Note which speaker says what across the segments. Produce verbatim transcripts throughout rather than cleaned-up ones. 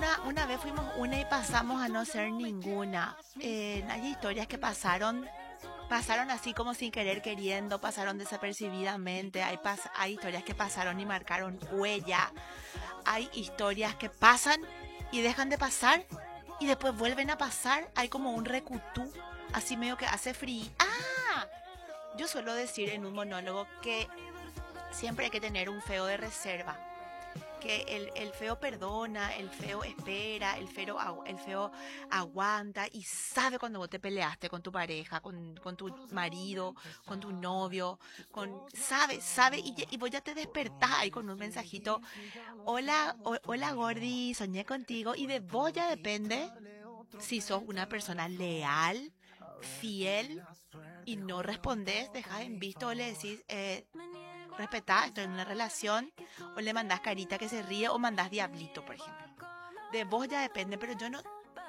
Speaker 1: una, una vez fuimos una y pasamos a no ser ninguna. Eh, hay historias que pasaron, pasaron así como sin querer queriendo, pasaron desapercibidamente. Hay, pas- hay historias que pasaron y marcaron huella. Hay historias que pasan y dejan de pasar y después vuelven a pasar. Hay como un recutú, así medio que hace frío. ¡Ah! Yo suelo decir en un monólogo que siempre hay que tener un feo de reserva. Que el, el feo perdona, el feo espera, el feo, agu- el feo aguanta y sabe cuando vos te peleaste con tu pareja, con, con tu marido, con tu novio, con, sabe, sabe y, ya- y vos ya te despertás ahí con un mensajito, hola, ho- hola Gordi, soñé contigo y de vos ya depende si sos una persona leal, fiel y no respondés, dejás en visto o le decís, eh, respetá, estoy en una relación, o le mandás carita que se ríe o mandás diablito, por ejemplo. De vos ya depende, pero yo no,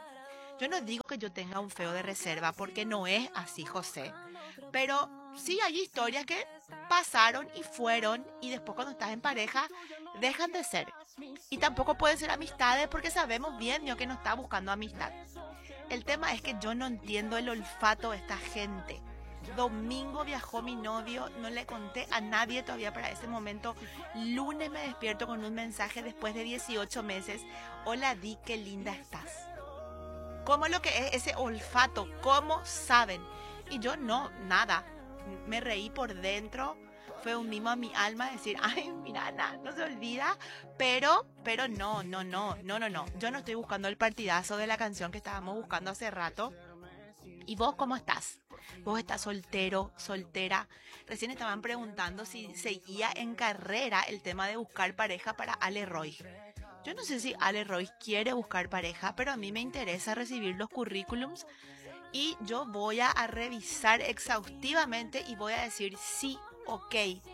Speaker 1: yo no digo que yo tenga un feo de reserva, porque no es así, José. Pero sí hay historias que pasaron y fueron, y después cuando estás en pareja, dejan de ser. Y tampoco pueden ser amistades porque sabemos bien yo que no está buscando amistad. El tema es que yo no entiendo el olfato de esta gente. Domingo viajó mi novio, no le conté a nadie todavía para ese momento. Lunes me despierto con un mensaje después de dieciocho meses. Hola Di, qué linda estás. ¿Cómo lo que es ese olfato? ¿Cómo saben? Y yo no, nada. Me reí por dentro. Fue un mimo a mi alma decir, ay, mira, Ana, no se olvida. Pero, pero no, no, no, no, no, no. Yo no estoy buscando el partidazo de la canción que estábamos buscando hace rato. ¿Y vos cómo estás? ¿Vos estás soltero, soltera? Recién estaban preguntando si seguía en carrera el tema de buscar pareja para Ale Roy. Yo no sé si Ale Roy quiere buscar pareja, pero a mí me interesa recibir los currículums y yo voy a, a revisar exhaustivamente y voy a decir sí, ok,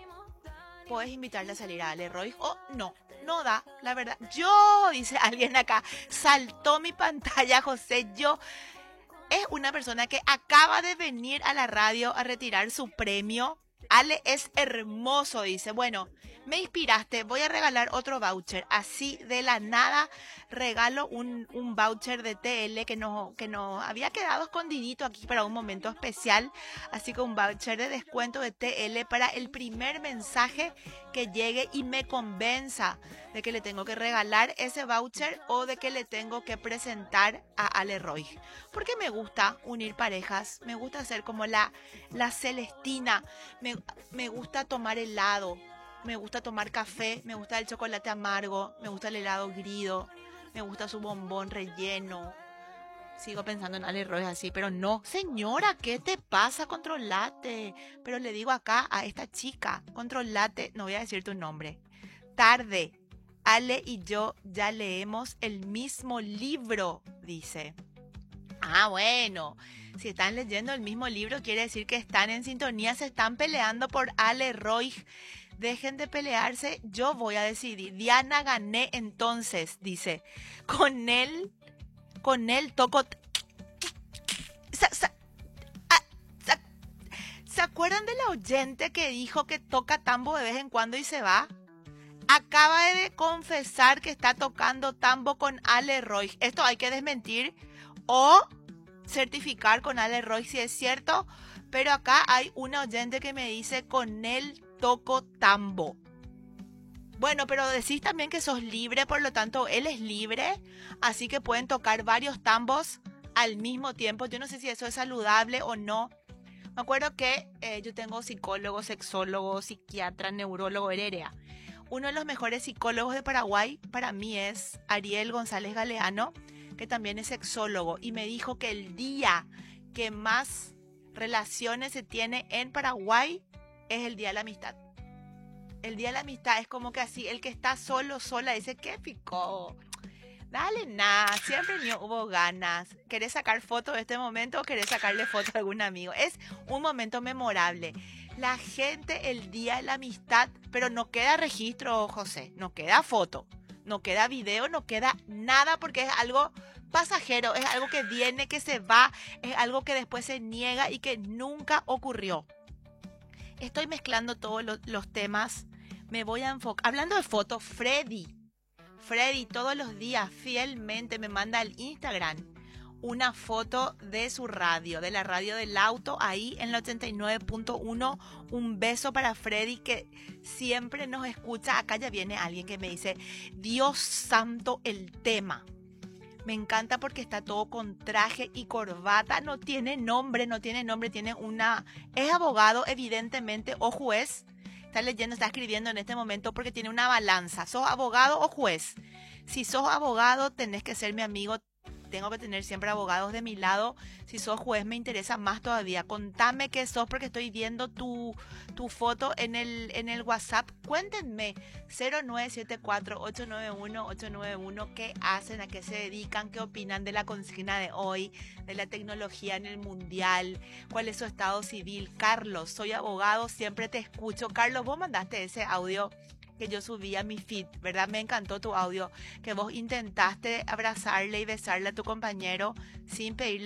Speaker 1: puedes invitarle a salir a Ale Roy o no. No da, la verdad. Yo, dice alguien acá, saltó mi pantalla, José, yo es una persona que acaba de venir a la radio a retirar su premio. Ale es hermoso, dice. Bueno, me inspiraste, voy a regalar otro voucher. Así de la nada regalo un, un voucher de T L que nos que no había quedado escondidito aquí para un momento especial. Así que un voucher de descuento de T L para el primer mensaje que llegue y me convenza de que le tengo que regalar ese voucher o de que le tengo que presentar a Ale Roy. Porque me gusta unir parejas, me gusta ser como la, la Celestina, me, me gusta tomar helado, me gusta tomar café, me gusta el chocolate amargo, me gusta el helado grido, me gusta su bombón relleno. Sigo pensando en Ale Roy así, pero no, señora, ¿qué te pasa? Controlate. Pero le digo acá a esta chica, controlate, no voy a decir tu nombre. Tarde, Ale y yo ya leemos el mismo libro, dice. Ah, bueno, si están leyendo el mismo libro quiere decir que están en sintonía, se están peleando por Ale Roy. Dejen de pelearse, yo voy a decidir. Diana gané entonces, dice. Con él, con él toco... Sa- sa- ah, sa- ¿Se acuerdan de la oyente que dijo que toca tambo de vez en cuando y se va? Acaba de confesar que está tocando tambo con Ale Roy. Esto hay que desmentir o certificar con Ale Roy si es cierto, pero acá hay una oyente que me dice con él toco tambo. Bueno, pero decís también que sos libre, por lo tanto él es libre, así que pueden tocar varios tambos al mismo tiempo. Yo no sé si eso es saludable o no. Me acuerdo que eh, yo tengo psicólogo, sexólogo, psiquiatra, neurólogo, herérea. Uno de los mejores psicólogos de Paraguay para mí es Ariel González Galeano, que también es sexólogo, y me dijo que el día que más relaciones se tiene en Paraguay es el Día de la Amistad. El Día de la Amistad es como que así, el que está solo, sola, dice, ¿qué picó? Dale, nada, siempre ni hubo ganas. ¿Querés sacar foto de este momento o querés sacarle foto a algún amigo? Es un momento memorable. La gente el Día de la Amistad, pero no queda registro, José, no queda foto, no queda video, no queda nada porque es algo pasajero, es algo que viene, que se va, es algo que después se niega y que nunca ocurrió. Estoy mezclando todos los, los temas, me voy a enfocar. Hablando de fotos, Freddy. Freddy todos los días fielmente me manda al Instagram una foto de su radio, de la radio del auto, ahí en la ochenta y nueve punto uno. Un beso para Freddy, que siempre nos escucha. Acá ya viene alguien que me dice, Dios santo, el tema. Me encanta porque está todo con traje y corbata. No tiene nombre, no tiene nombre, tiene una... Es abogado, evidentemente, o juez. Está leyendo, está escribiendo en este momento porque tiene una balanza. ¿Sos abogado o juez? Si sos abogado, tenés que ser mi amigo. Tengo que tener siempre abogados de mi lado. Si sos juez, me interesa más todavía. Contame qué sos, porque estoy viendo tu, tu foto en el, en el WhatsApp. Cuéntenme, cero nueve siete cuatro, ocho nueve uno, ocho nueve uno, qué hacen, a qué se dedican, qué opinan de la consigna de hoy, de la tecnología en el mundial, cuál es su estado civil. Carlos, soy abogado, siempre te escucho. Carlos, vos mandaste ese audio que yo subí a mi feed, ¿verdad? Me encantó tu audio, que vos intentaste abrazarle y besarle a tu compañero sin pedirle